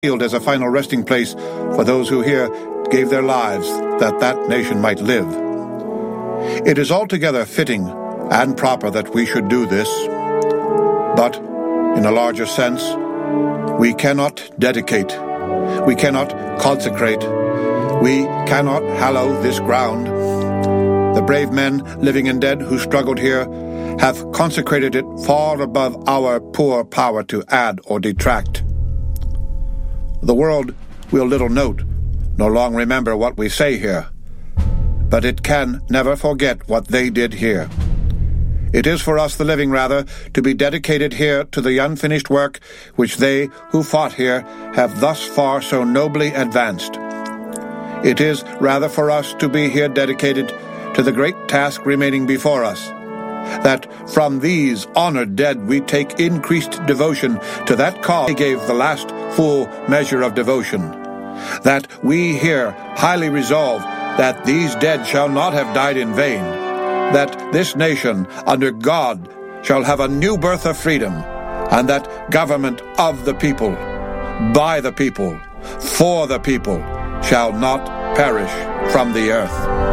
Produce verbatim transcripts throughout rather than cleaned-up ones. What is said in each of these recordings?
field as a final resting place for those who here gave their lives that that nation might live. It is altogether fitting and proper that we should do this, but in a larger sense, we cannot dedicate, we cannot consecrate, we cannot hallow this ground. The brave men, living and dead, who struggled here have consecrated it far above our poor power to add or detract. The world will little note, nor long remember what we say here, but it can never forget what they did here. It is for us, the living, rather, to be dedicated here to the unfinished work which they who fought here have thus far so nobly advanced. It is rather for us to be here dedicated to the great task remaining before us, that from these honored dead we take increased devotion to that cause they gave the last full measure of devotion, that we here highly resolve that these dead shall not have died in vain, that this nation under God shall have a new birth of freedom, and that government of the people, by the people, for the people, shall not perish from the earth.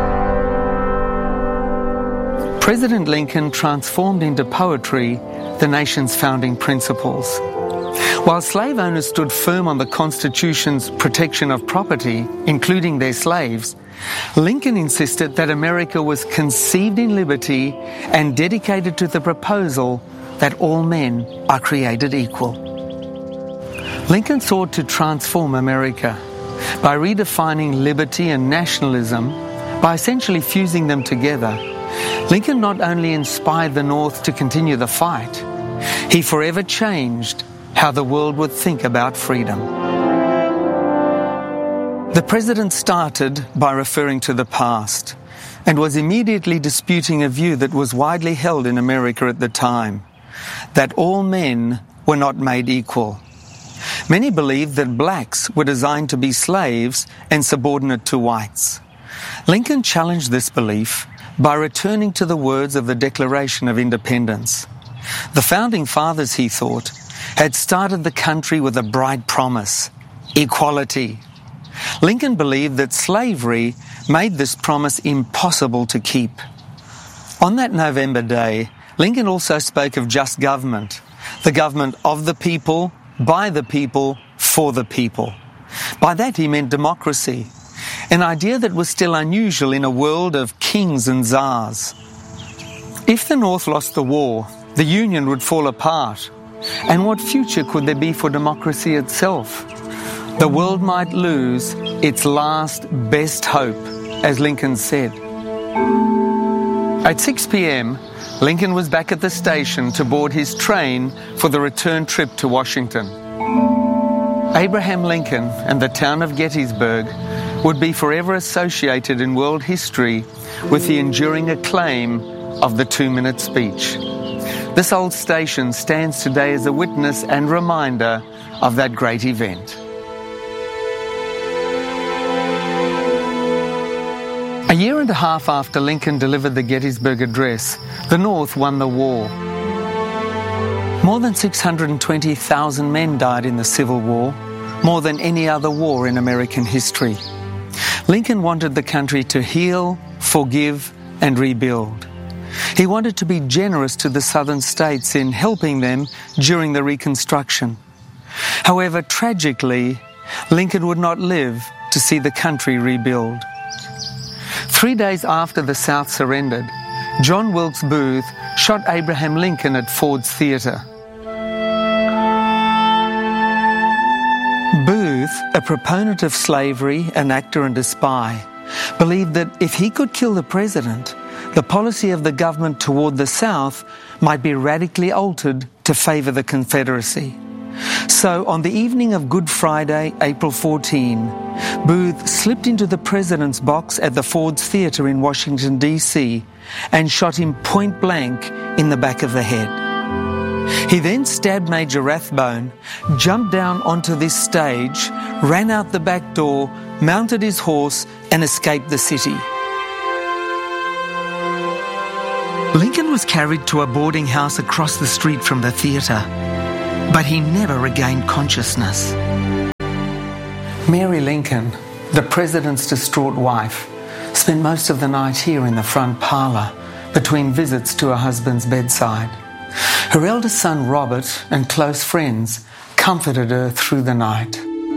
President Lincoln transformed into poetry the nation's founding principles. While slave owners stood firm on the Constitution's protection of property, including their slaves, Lincoln insisted that America was conceived in liberty and dedicated to the proposal that all men are created equal. Lincoln sought to transform America by redefining liberty and nationalism, by essentially fusing them together. Lincoln not only inspired the North to continue the fight, he forever changed how the world would think about freedom. The president started by referring to the past and was immediately disputing a view that was widely held in America at the time, that all men were not made equal. Many believed that blacks were designed to be slaves and subordinate to whites. Lincoln challenged this belief by returning to the words of the Declaration of Independence. The Founding Fathers, he thought, had started the country with a bright promise: equality. Lincoln believed that slavery made this promise impossible to keep. On that November day, Lincoln also spoke of just government, the government of the people, by the people, for the people. By that he meant democracy, an idea that was still unusual in a world of kings and czars. If the North lost the war, the Union would fall apart. And what future could there be for democracy itself? The world might lose its last best hope, as Lincoln said. At six p.m., Lincoln was back at the station to board his train for the return trip to Washington. Abraham Lincoln and the town of Gettysburg would be forever associated in world history with the enduring acclaim of the two-minute speech. This old station stands today as a witness and reminder of that great event. A year and a half after Lincoln delivered the Gettysburg Address, the North won the war. More than six hundred twenty thousand men died in the Civil War, more than any other war in American history. Lincoln wanted the country to heal, forgive, and rebuild. He wanted to be generous to the southern states in helping them during the Reconstruction. However, tragically, Lincoln would not live to see the country rebuild. Three days after the South surrendered, John Wilkes Booth shot Abraham Lincoln at Ford's Theatre. Booth, a proponent of slavery, an actor and a spy, believed that if he could kill the president, the policy of the government toward the South might be radically altered to favour the Confederacy. So, on the evening of Good Friday, April fourteenth, Booth slipped into the president's box at the Ford's Theatre in Washington, D C and shot him point blank in the back of the head. He then stabbed Major Rathbone, jumped down onto this stage, ran out the back door, mounted his horse and escaped the city. Lincoln was carried to a boarding house across the street from the theatre. but he never regained consciousness. Mary Lincoln, the president's distraught wife, spent most of the night here in the front parlour between visits to her husband's bedside. Her eldest son Robert and close friends comforted her through the night.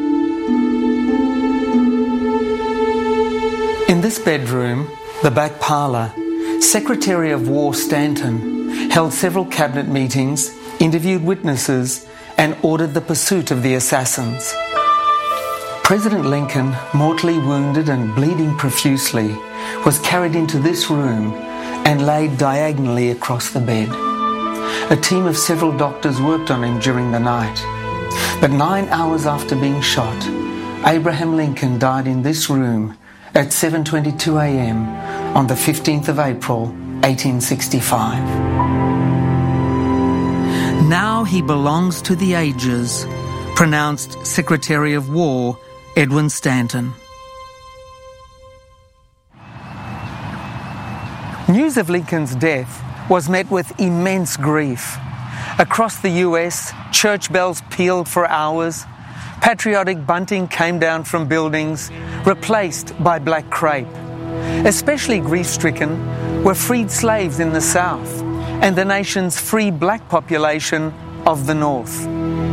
In this bedroom, the back parlour, Secretary of War Stanton held several cabinet meetings, interviewed witnesses, and ordered the pursuit of the assassins. President Lincoln, mortally wounded and bleeding profusely, was carried into this room and laid diagonally across the bed. A team of several doctors worked on him during the night. But nine hours after being shot, Abraham Lincoln died in this room at seven twenty-two a m on the fifteenth of April, eighteen sixty-five. Now he belongs to the ages, pronounced Secretary of War Edwin Stanton. News of Lincoln's death was met with immense grief. Across the U S, church bells pealed for hours. Patriotic bunting came down from buildings, replaced by black crepe. Especially grief-stricken were freed slaves in the South and the nation's free black population of the North.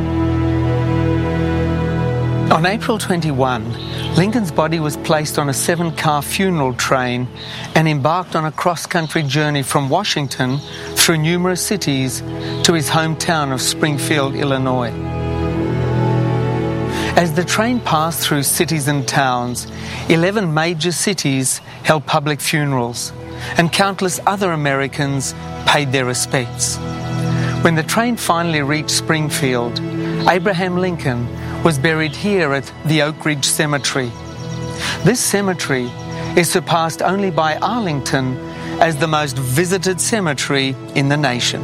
On April twenty-first, Lincoln's body was placed on a seven-car funeral train and embarked on a cross-country journey from Washington through numerous cities to his hometown of Springfield, Illinois. As the train passed through cities and towns, eleven major cities held public funerals, and countless other Americans paid their respects. When the train finally reached Springfield, Abraham Lincoln was buried here at the Oak Ridge Cemetery. This cemetery is surpassed only by Arlington as the most visited cemetery in the nation.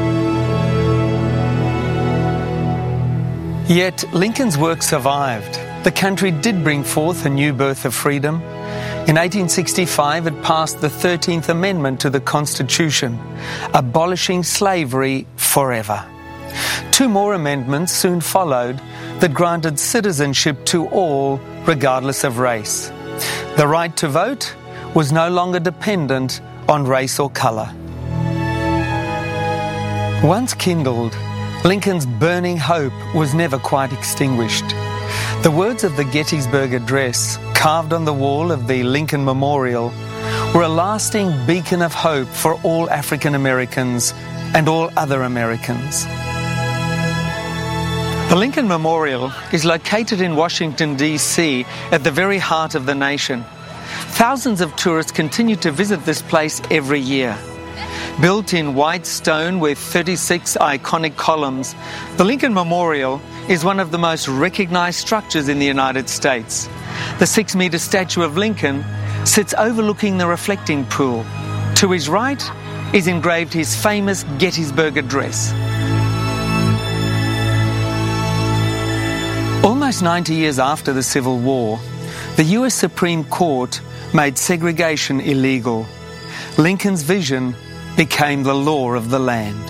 Yet Lincoln's work survived. The country did bring forth a new birth of freedom. In eighteen sixty-five, it passed the thirteenth Amendment to the Constitution, abolishing slavery forever. Two more amendments soon followed that granted citizenship to all, regardless of race. The right to vote was no longer dependent on race or colour. Once kindled, Lincoln's burning hope was never quite extinguished. The words of the Gettysburg Address, carved on the wall of the Lincoln Memorial, were a lasting beacon of hope for all African Americans and all other Americans. The Lincoln Memorial is located in Washington, D C, at the very heart of the nation. Thousands of tourists continue to visit this place every year. Built in white stone with thirty-six iconic columns, the Lincoln Memorial is one of the most recognized structures in the United States. The six-meter statue of Lincoln sits overlooking the reflecting pool. To his right is engraved his famous Gettysburg Address. Almost ninety years after the Civil War, the U S Supreme Court made segregation illegal. Lincoln's vision became the law of the land.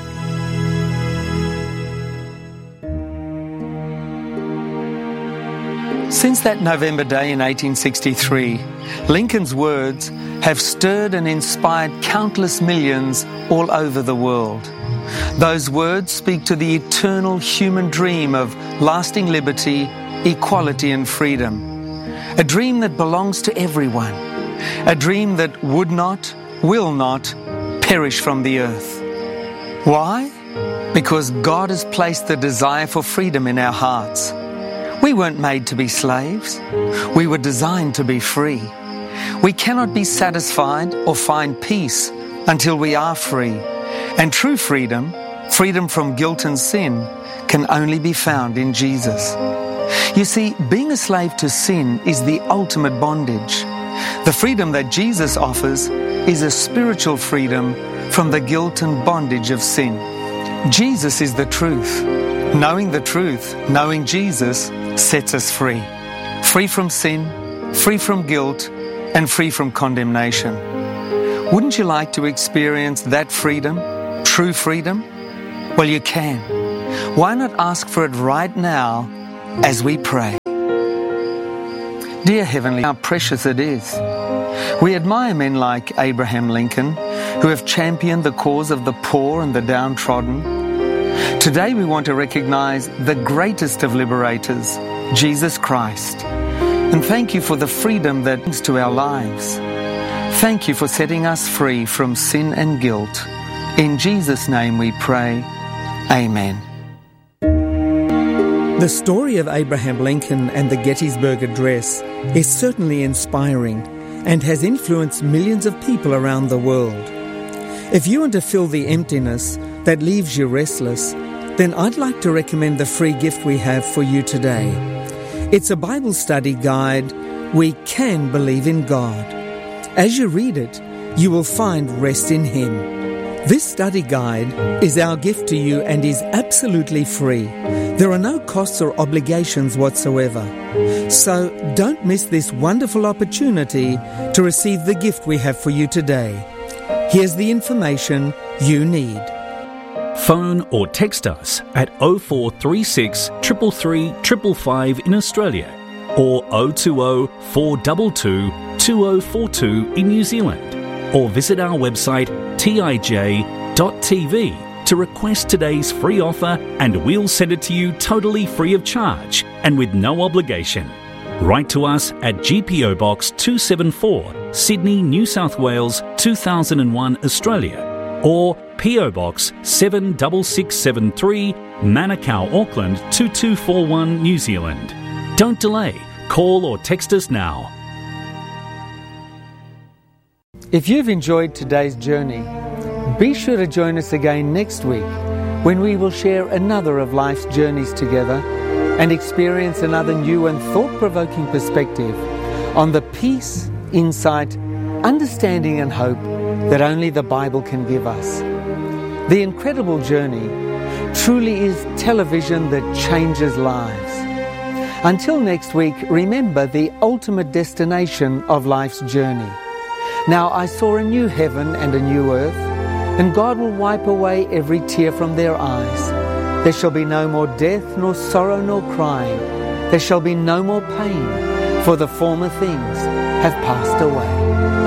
Since that November day in eighteen sixty-three, Lincoln's words have stirred and inspired countless millions all over the world. Those words speak to the eternal human dream of lasting liberty, equality and freedom. A dream that belongs to everyone. A dream that would not, will not, perish from the earth. Why? Because God has placed the desire for freedom in our hearts. We weren't made to be slaves. We were designed to be free. We cannot be satisfied or find peace until we are free. And true freedom, freedom from guilt and sin, can only be found in Jesus. You see, being a slave to sin is the ultimate bondage. The freedom that Jesus offers is a spiritual freedom from the guilt and bondage of sin. Jesus is the truth. Knowing the truth, knowing Jesus, sets us free. Free from sin, free from guilt, and free from condemnation. Wouldn't you like to experience that freedom, true freedom? Well, you can. Why not ask for it right now as we pray? Dear Heavenly, how precious it is. We admire men like Abraham Lincoln, who have championed the cause of the poor and the downtrodden. Today we want to recognize the greatest of liberators, Jesus Christ, and thank you for the freedom that brings to our lives. Thank you for setting us free from sin and guilt. In Jesus' name we pray. Amen. The story of Abraham Lincoln and the Gettysburg Address is certainly inspiring and has influenced millions of people around the world. If you want to fill the emptiness that leaves you restless, then I'd like to recommend the free gift we have for you today. It's a Bible study guide, We Can Believe in God. As you read it, you will find rest in Him. This study guide is our gift to you and is absolutely free. There are no costs or obligations whatsoever. So don't miss this wonderful opportunity to receive the gift we have for you today. Here's the information you need. Phone or text us at oh four three six, three three three, five five in Australia or oh two oh, four two two, two oh four two in New Zealand, or visit our website t i j dot t v to request today's free offer, and we'll send it to you totally free of charge and with no obligation. Write to us at G P O Box two seventy-four, Sydney, New South Wales two thousand one, Australia, or P O Box seven six six seven three, Manukau, Auckland two two four one, New Zealand. Don't delay. Call or text us now. If you've enjoyed today's journey, be sure to join us again next week when we will share another of life's journeys together and experience another new and thought-provoking perspective on the peace, insight, understanding and hope that only the Bible can give us. The incredible journey truly is television that changes lives. Until next week, remember the ultimate destination of life's journey. Now I saw a new heaven and a new earth, and God will wipe away every tear from their eyes. There shall be no more death, nor sorrow, nor crying. There shall be no more pain, for the former things have passed away.